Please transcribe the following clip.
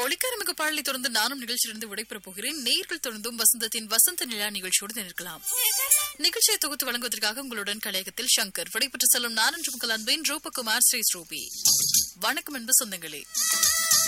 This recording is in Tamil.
ஒளிக்காரமிகு பாடலை தொடர்ந்து நானும் நிகழ்ச்சியிலிருந்து விடைபெறப் போகிறேன். நேயர்கள் தொடர்ந்தும் வசந்தத்தின் வசந்த நிலா நிகழ்ச்சியோடு நிற்கலாம். நிகழ்ச்சியை தொகுத்து வழங்குவதற்காக உங்களுடன் கலையகத்தில் சங்கர், விடைபெற்று செல்லும் நான் என்று உங்கள் அன்பின் ரூபகுமார் ஸ்ரீ ஸ்ரூபி. வணக்கம் என்பது சொந்தங்களே.